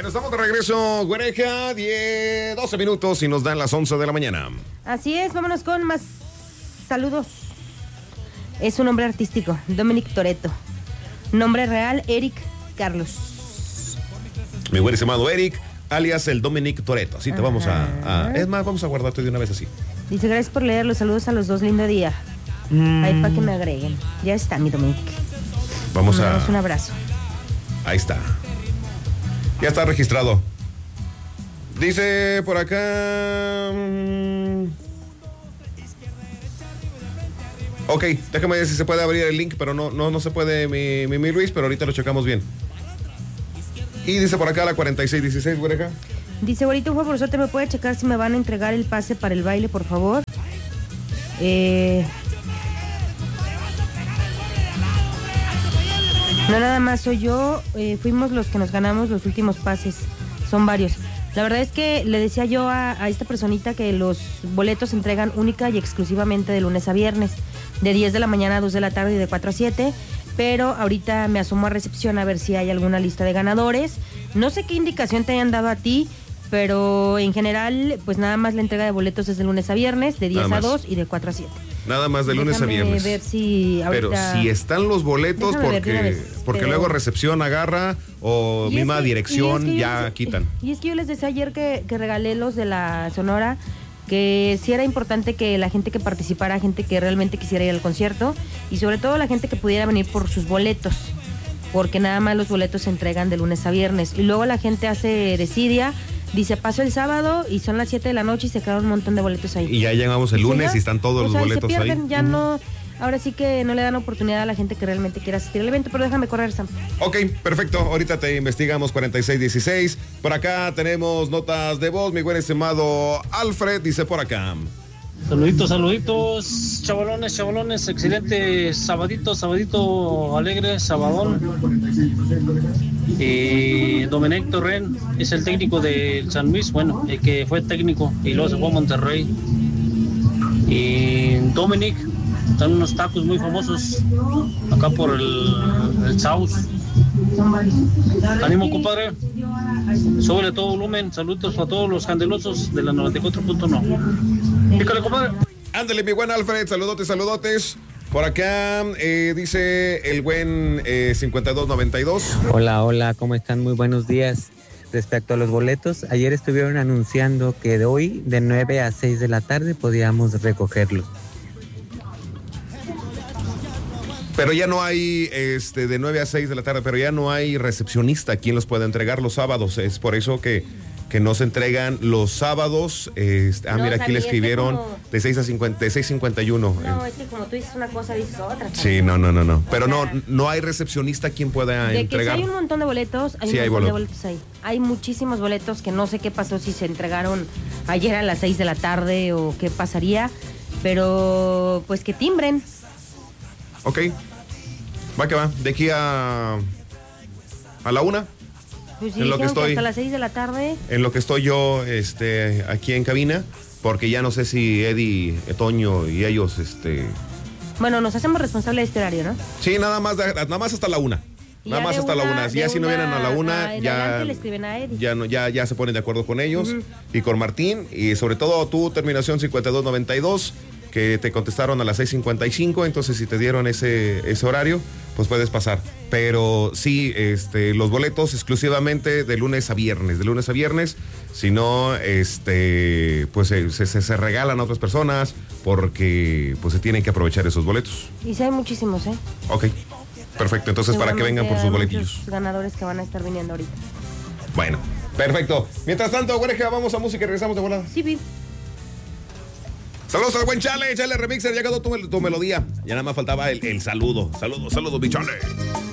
estamos de regreso, Güereja, 12 minutos y nos dan las 11 de la mañana. Así es, vámonos con más saludos. Es un nombre artístico, Dominic Toretto. Nombre real, Eric Carlos. Mi buen estimado Eric, alias el Dominic Toretto. Así te vamos a... Es más, vamos a guardarte de una vez así. Dice, gracias por leer los saludos a los dos, lindo día. Ahí para que me agreguen. Ya está, mi Dominic. Vamos un abrazo. Ahí está. Ya está registrado. Dice por acá... Ok, déjame ver si se puede abrir el link, pero no se puede, mi Luis, pero ahorita lo checamos bien. Y dice por acá la 4616, Güereja. Dice, ahorita un favorzote, ¿me puede checar si me van a entregar el pase para el baile, por favor? No nada más soy yo, fuimos los que nos ganamos los últimos pases, son varios. La verdad es que le decía yo a esta personita que los boletos se entregan única y exclusivamente de lunes a viernes, de 10 de la mañana a 2 de la tarde y de 4 a 7, pero ahorita me asomo a recepción a ver si hay alguna lista de ganadores. No sé qué indicación te hayan dado a ti, pero en general, pues nada más la entrega de boletos es de lunes a viernes, de 10 a 2 y de 4 a 7. Nada más de lunes a viernes. Ver si ahorita... Pero si están los boletos, porque luego recepción agarra o misma dirección ya quitan. Y es que yo les decía ayer que regalé los de la Sonora, que sí era importante que la gente que participara, gente que realmente quisiera ir al concierto, y sobre todo la gente que pudiera venir por sus boletos, porque nada más los boletos se entregan de lunes a viernes. Y luego la gente hace desidia, dice, paso el sábado y son las 7 de la noche y se quedan un montón de boletos ahí. Y ya llegamos el lunes y están todos los boletos se pierden, ahí. Ya no, ahora sí que no le dan oportunidad a la gente que realmente quiera asistir al evento, pero déjame correr, Sam. Ok, perfecto, ahorita te investigamos 4616. Por acá tenemos notas de voz, mi buen estimado Alfred, dice por acá. Saluditos, chavalones, excelente sabadito alegre, sabadón. Dominic Torren es el técnico de San Luis, bueno, el que fue técnico y luego se fue a Monterrey. Y Dominic, están unos tacos muy famosos acá por el South. Ánimo, compadre. Súbele todo volumen. Saludos a todos los candelosos de la 94.1. Pícale, compadre. Ándale, mi buen Alfred. Saludotes. Por acá dice el buen 5292. Hola, ¿cómo están? Muy buenos días. Respecto a los boletos, ayer estuvieron anunciando que de hoy, de 9 a 6 de la tarde, podíamos recogerlos. Pero ya no hay, de 9 a 6 de la tarde, pero ya no hay recepcionista quien los pueda entregar los sábados. Es por eso que no se entregan los sábados. Mira, aquí le escribieron como... de 6 a 50, de 6:51. No, es que como tú dices una cosa, dices otra. Sí, no. Pero no hay recepcionista quien pueda entregar. Que si hay un montón de boletos, hay boletos ahí. Hay muchísimos boletos que no sé qué pasó, si se entregaron ayer a las 6 de la tarde o qué pasaría, pero pues que timbren. Ok, va que va, de aquí a la 1. Pues sí, en lo que estoy, hasta las 6 de la tarde. En lo que estoy yo aquí en cabina, porque ya no sé si Eddie, Toño y ellos Bueno, nos hacemos responsables de este horario, ¿no? Sí, nada más hasta la 1. Nada más hasta la 1. Ya si no vienen a la 1, ya le escriben a Eddie. Ya se ponen de acuerdo con ellos y con Martín, y sobre todo tu terminación 5292, que te contestaron a las 6:55, entonces si te dieron ese horario, pues puedes pasar. Pero sí, los boletos exclusivamente de lunes a viernes, si no, pues se regalan a otras personas porque pues se tienen que aprovechar esos boletos. Y sí hay muchísimos, ¿eh? Ok, perfecto, entonces para que vengan por sus boletillos. Ganadores que van a estar viniendo ahorita. Bueno, perfecto. Mientras tanto, Güereja, vamos a música y regresamos de volada. Sí, Saludos al buen Chale Remixer, ya quedó tu melodía. Ya nada más faltaba el saludo. Saludos, bichones.